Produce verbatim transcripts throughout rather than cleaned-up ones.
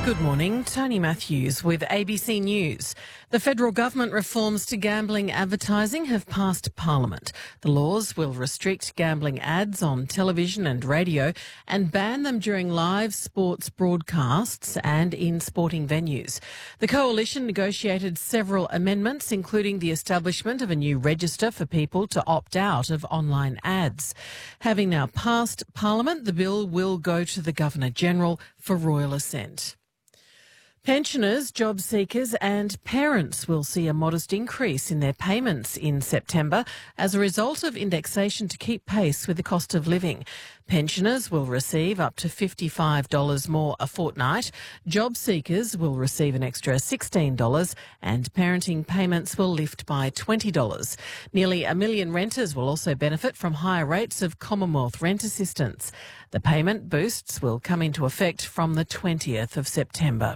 Good morning, Tony Matthews with A B C News. The federal government reforms to gambling advertising have passed Parliament. The laws will restrict gambling ads on television and radio and ban them during live sports broadcasts and in sporting venues. The coalition negotiated several amendments, including the establishment of a new register for people to opt out of online ads. Having now passed Parliament, the bill will go to the Governor-General for royal assent. Pensioners, job seekers and parents will see a modest increase in their payments in September as a result of indexation to keep pace with the cost of living. Pensioners will receive up to fifty-five dollars more a fortnight, job seekers will receive an extra sixteen dollars and parenting payments will lift by twenty dollars. Nearly a million renters will also benefit from higher rates of Commonwealth rent assistance. The payment boosts will come into effect from the twentieth of September.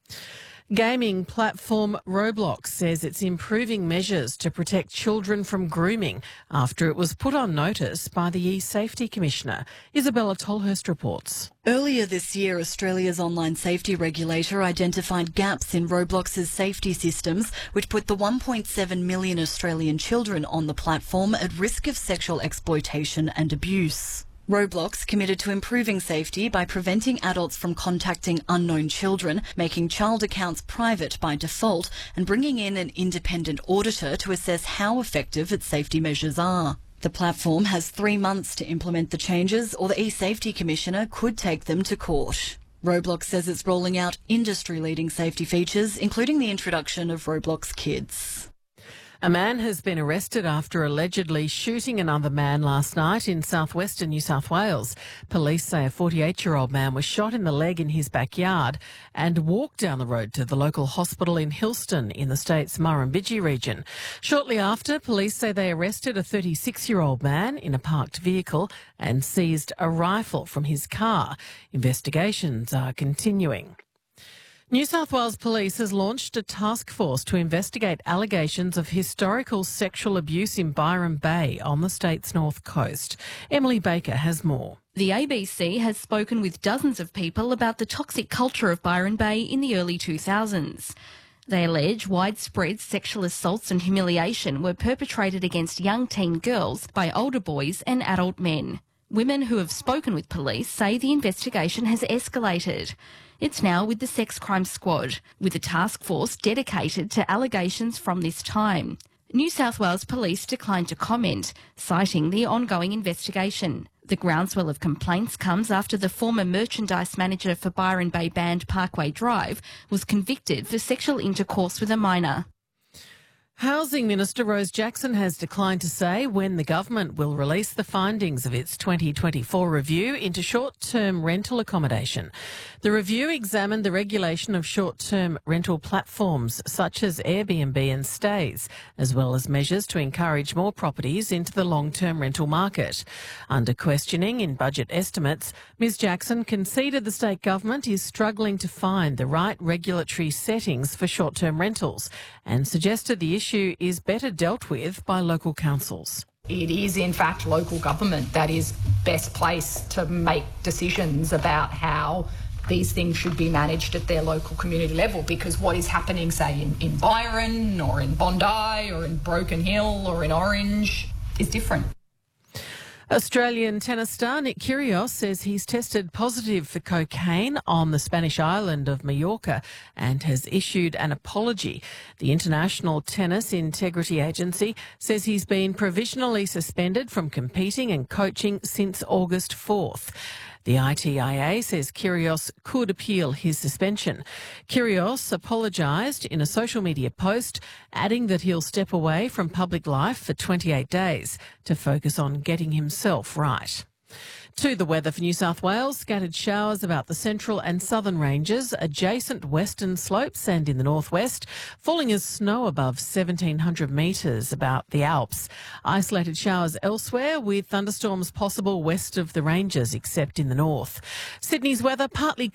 Gaming platform Roblox says it's improving measures to protect children from grooming after it was put on notice by the E-Safety Commissioner. Isabella Tolhurst reports. Earlier this year, Australia's online safety regulator identified gaps in Roblox's safety systems, which put the one point seven million Australian children on the platform at risk of sexual exploitation and abuse. Roblox committed to improving safety by preventing adults from contacting unknown children, making child accounts private by default, and bringing in an independent auditor to assess how effective its safety measures are. The platform has three months to implement the changes, or the E-Safety Commissioner could take them to court. Roblox says it's rolling out industry-leading safety features, including the introduction of Roblox Kids. A man has been arrested after allegedly shooting another man last night in southwestern New South Wales. Police say a forty-eight-year-old man was shot in the leg in his backyard and walked down the road to the local hospital in Hillston in the state's Murrumbidgee region. Shortly after, police say they arrested a thirty-six-year-old man in a parked vehicle and seized a rifle from his car. Investigations are continuing. New South Wales Police has launched a task force to investigate allegations of historical sexual abuse in Byron Bay on the state's north coast. Emily Baker has more. The A B C has spoken with dozens of people about the toxic culture of Byron Bay in the early two thousands. They allege widespread sexual assaults and humiliation were perpetrated against young teen girls by older boys and adult men. Women who have spoken with police say the investigation has escalated. It's now with the Sex Crime Squad, with a task force dedicated to allegations from this time. New South Wales Police declined to comment, citing the ongoing investigation. The groundswell of complaints comes after the former merchandise manager for Byron Bay band Parkway Drive was convicted for sexual intercourse with a minor. Housing Minister Rose Jackson has declined to say when the government will release the findings of its twenty twenty-four review into short-term rental accommodation. The review examined the regulation of short-term rental platforms such as Airbnb and Stays, as well as measures to encourage more properties into the long-term rental market. Under questioning in budget estimates, Ms Jackson conceded the state government is struggling to find the right regulatory settings for short-term rentals and suggested the issue issue is better dealt with by local councils. It is, in fact, local government that is best placed to make decisions about how these things should be managed at their local community level, because what is happening, say, in, in Byron or in Bondi or in Broken Hill or in Orange is different. Australian tennis star Nick Kyrgios says he's tested positive for cocaine on the Spanish island of Mallorca and has issued an apology. The International Tennis Integrity Agency says he's been provisionally suspended from competing and coaching since August fourth. The I T I A says Kyrgios could appeal his suspension. Kyrgios apologised in a social media post, adding that he'll step away from public life for twenty-eight days to focus on getting himself right. To the weather for New South Wales, scattered showers about the central and southern ranges, adjacent western slopes and in the northwest, falling as snow above seventeen hundred metres about the Alps. Isolated showers elsewhere with thunderstorms possible west of the ranges except in the north. Sydney's weather partly